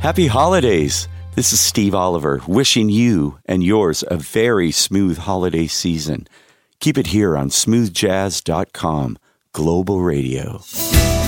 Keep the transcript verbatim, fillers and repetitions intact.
Happy holidays! This is Steve Oliver, wishing you and yours a very smooth holiday season. Keep it here on smooth jazz dot com, Global Radio.